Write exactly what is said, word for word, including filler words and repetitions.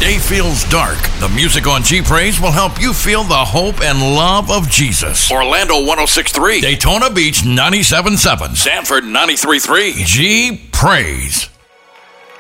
day feels dark, the music on G Praise will help you feel the hope and love of Jesus. Orlando one oh six point three, Daytona Beach ninety-seven point seven, Sanford ninety-three point three. G Praise.